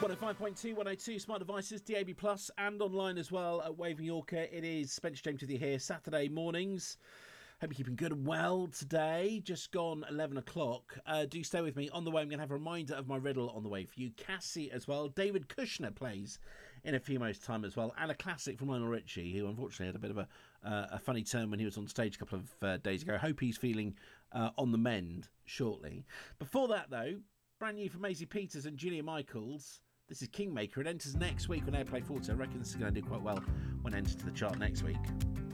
105.2, 102 smart devices, DAB+, and online as well at Wave Yorker. It is Spencer James with you here, Saturday mornings. Hope you're keeping good and well today. Just gone 11 o'clock. Do stay with me. On the way, I'm going to have a reminder of my riddle on the way for you. Cassie as well. David Kushner plays in a few moments' time as well. And a classic from Lionel Richie, who unfortunately had a bit of a funny turn when he was on stage a couple of days ago. Hope he's feeling on the mend shortly. Before that, though, brand new from Maisie Peters and Julia Michaels. This is Kingmaker. It enters next week on Airplay 40. I reckon this is going to do quite well when it enters to the chart next week.